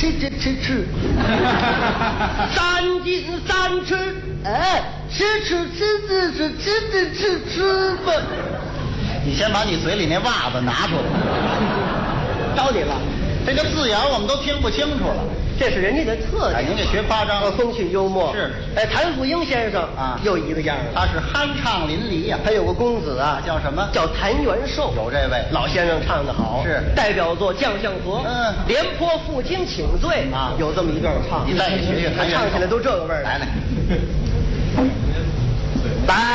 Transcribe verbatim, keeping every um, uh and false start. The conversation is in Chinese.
吃吃吃吃，三斤三吃，哎，吃吃吃吃吃吃吃吃吃吧。 你先把你嘴里那袜子拿出来。 招你了， 这个字眼我们都听不清楚了。 这是人家的特哎， 点。 您这学夸张了， 风趣幽默是。 哎，谭富英先生啊， 又一个样了。 他是酣畅淋漓呀、 还有个公子啊， 叫什么？ 叫谭元寿。 有这位老先生唱得好， 是代表作《将相和》。 嗯廉颇负荆请罪啊有这么一段唱。 你再给学学谭元寿唱起来都这个味儿。 来来。 来。